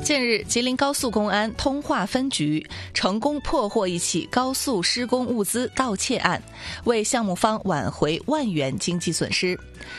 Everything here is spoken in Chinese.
近日，吉林高速公安通化分局成功破获一起高速施工物资盗窃案，为项目方挽回1万元经济损失。